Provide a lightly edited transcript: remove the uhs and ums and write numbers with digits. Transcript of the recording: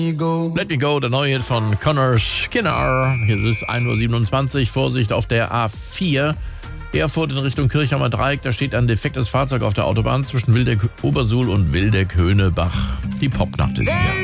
Let Me Go, der neue Hit von Connor Skinner. Hier ist 1:27 Uhr. Vorsicht auf der A4. Erfurt in Richtung Kirchheimer Dreieck. Da steht ein defektes Fahrzeug auf der Autobahn zwischen Wildeck-Obersuhl und Wildeck-Höhnebach. Die Popnacht ist hier.